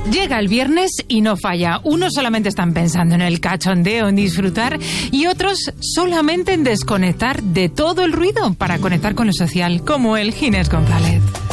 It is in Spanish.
Llega el viernes y no falla. Unos solamente están pensando en el cachondeo, en disfrutar, y otros solamente en desconectar de todo el ruido para conectar con lo social, como el Ginés González.